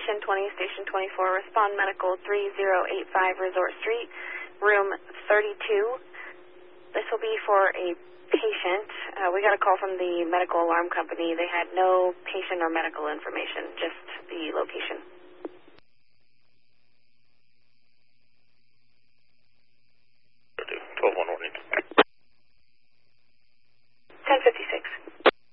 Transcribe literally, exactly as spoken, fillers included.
Mission twenty, Station twenty-four, respond medical three zero eight five Resort Street, room thirty-two. This will be for a patient. Uh, we got a call from the medical alarm company. They had no patient or medical information, just the location.